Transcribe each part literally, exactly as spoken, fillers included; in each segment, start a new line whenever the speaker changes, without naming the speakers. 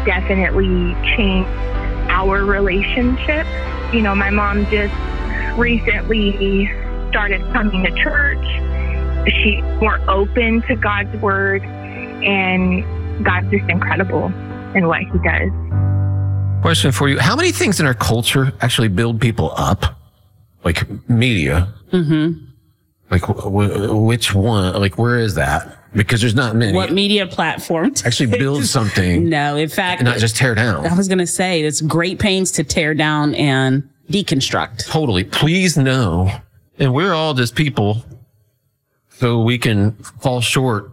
definitely changed our relationship. You know, my mom just recently started coming to church. She's more open to God's word, and God's just incredible in what he does.
Question for you. How many things in our culture actually build people up? Like media?
Mm-hmm.
Like w- which one? Like where is that? Because there's not many.
What media platform
actually build something?
No, in fact,
not just tear down.
I was going to say it's great pains to tear down and deconstruct.
Totally. Please know, and we're all just people, so we can fall short.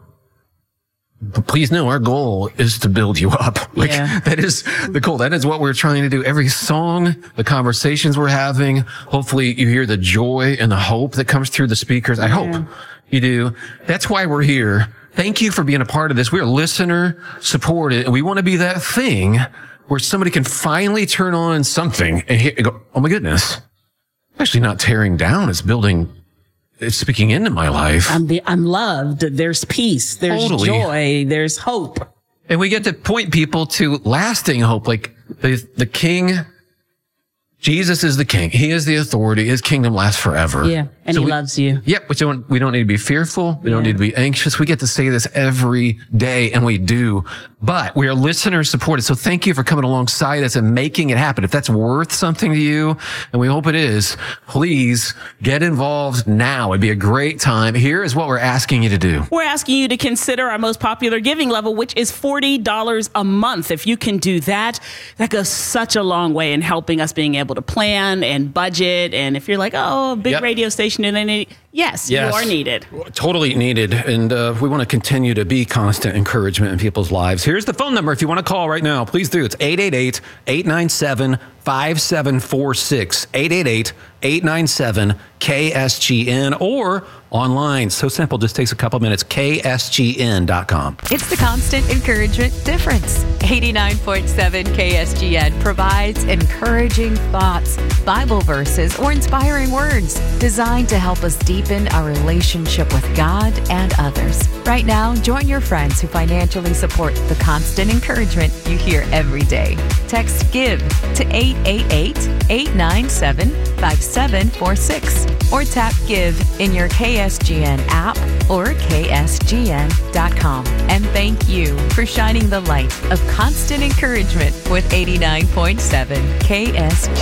But please know our goal is to build you up. Like
yeah.
that is the goal. That is what we're trying to do. Every song, the conversations we're having, hopefully you hear the joy and the hope that comes through the speakers. I
yeah.
hope you do. That's why we're here. Thank you for being a part of this. We're listener supported, and we want to be that thing where somebody can finally turn on something and, hit, and go, oh my goodness. Actually not tearing down. It's building. It's speaking into my life.
I'm, the, I'm loved. There's peace. There's
totally.
joy. There's hope.
And we get to point people to lasting hope. Like the, the King, Jesus is the King. He is the authority. His kingdom lasts forever.
Yeah. And
so
he
we,
loves you.
Yep. We don't, we don't need to be fearful. We
yeah.
don't need to be anxious. We get to say this every day, and we do. But we are listener supported. So thank you for coming alongside us and making it happen. If that's worth something to you, and we hope it is, please get involved now. It'd be a great time. Here is what we're asking you to do.
We're asking you to consider our most popular giving level, which is forty dollars a month. If you can do that, that goes such a long way in helping us being able to plan and budget. And if you're like, oh, a big
yep.
radio station, and then yes, yes, you are needed.
Totally needed. And uh, we want to continue to be constant encouragement in people's lives. Here's the phone number if you want to call right now. Please do. It's eight eight eight, eight nine seven, five seven four six. eight eight eight, eight nine seven, K S G N, or online. So simple. Just takes a couple minutes. K S G N dot com.
It's the constant encouragement difference. eighty-nine point seven K S G N provides encouraging thoughts, Bible verses, or inspiring words designed to help us deepen our relationship with God and others. Right now, join your friends who financially support the constant encouragement you hear every day. Text GIVE to eight eight eight, eight nine seven, five seven four six or tap GIVE in your K S G N app or K S G N dot com. And thank you for shining the light of constant encouragement with eighty-nine point seven K S G N.